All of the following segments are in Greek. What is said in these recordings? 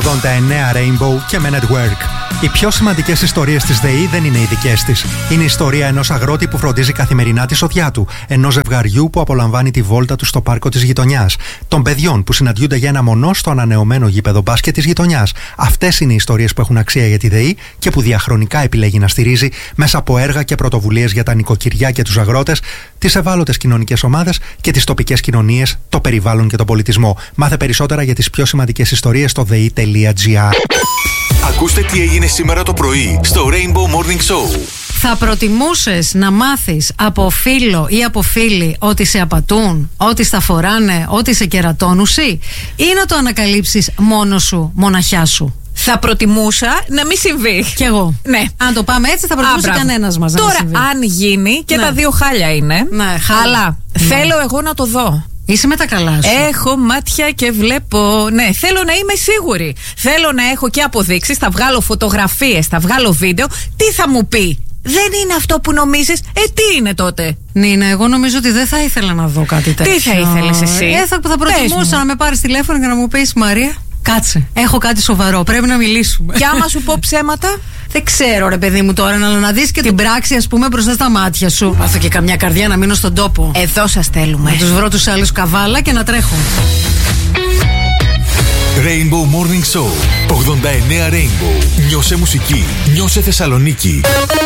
89 Rainbow και Men at Work. Οι πιο σημαντικές ιστορίες της ΔΕΗ δεν είναι οι δικές της. Είναι η ιστορία ενός αγρότη που φροντίζει καθημερινά τη σοδιά του, ενός ζευγαριού που απολαμβάνει τη βόλτα του στο πάρκο της γειτονιάς, των παιδιών που συναντιούνται για ένα μονό στο ανανεωμένο γήπεδο μπάσκετ της γειτονιάς. Αυτές είναι οι ιστορίες που έχουν αξία για τη ΔΕΗ και που διαχρονικά επιλέγει να στηρίζει μέσα από έργα και πρωτοβουλίες για τα νοικοκυριά και τους αγρότες, τις ευάλωτες κοινωνικές ομάδες και τις τοπικές κοινωνίες, το περιβάλλον και τον πολιτισμό. Μάθε περισσότερα για τις πιο σημαντικές ιστορίες στο dei.gr. Ακούστε τι έγινε σήμερα το πρωί στο Rainbow Morning Show. Θα προτιμούσες να μάθεις από φίλο ή από φίλη ότι σε απατούν, ότι στα φοράνε, ότι σε κερατώνουσι, ή να το ανακαλύψεις μόνος σου, μοναχιά σου? Θα προτιμούσα να μην συμβεί. Κι εγώ. Ναι. Αν το πάμε έτσι, θα προτιμούσε κανένας μας. Τώρα, να μην συμβεί. αν γίνει, και τα δύο χάλια είναι. Ναι, χάλια. Αλλά θέλω εγώ να το δω. Είσαι με τα καλά σου. Έχω μάτια και βλέπω. Ναι, θέλω να είμαι σίγουρη. Θέλω να έχω και αποδείξεις. Θα βγάλω φωτογραφίες, θα βγάλω βίντεο. Τι θα μου πει? Δεν είναι αυτό που νομίζεις. Τι είναι τότε? Νίνα, εγώ νομίζω ότι δεν θα ήθελα να δω κάτι τέτοιο. Τι θα ήθελες εσύ? Θα προτιμούσα να με πάρεις τηλέφωνο και να μου πεις, Μαρία, κάτσε, έχω κάτι σοβαρό, πρέπει να μιλήσουμε. Και άμα σου πω ψέματα? Δεν ξέρω, ρε παιδί μου, τώρα να δεις και την πράξη, ας πούμε, μπροστά στα μάτια σου. Μάθω και καμιά καρδιά να μείνω στον τόπο. Εδώ σας θέλουμε. Να τους βρω τους άλλους καβάλα και να τρέχω. Rainbow Morning Show 89 Rainbow. Νιώσε μουσική, νιώσε Θεσσαλονίκη.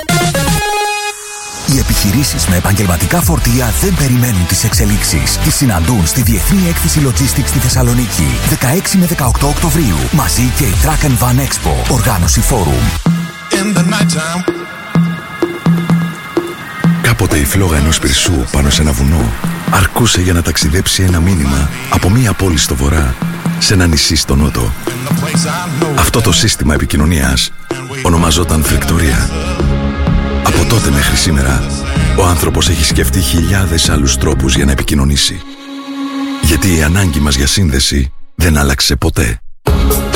Οι επιχειρήσεις με επαγγελματικά φορτία δεν περιμένουν τις εξελίξεις. Τις συναντούν στη Διεθνή Έκθεση Logistics στη Θεσσαλονίκη. 16 με 18 Οκτωβρίου. Μαζί και η Truck and Van Expo. Οργάνωση Forum. Κάποτε η φλόγα ενός πυρσού πάνω σε ένα βουνό αρκούσε για να ταξιδέψει ένα μήνυμα από μία πόλη στο βορρά σε ένα νησί στο νότο. Αυτό το σύστημα επικοινωνίας ονομαζόταν φρεκτορία. Από τότε μέχρι σήμερα, ο άνθρωπος έχει σκεφτεί χιλιάδες άλλους τρόπους για να επικοινωνήσει. Γιατί η ανάγκη μας για σύνδεση δεν άλλαξε ποτέ.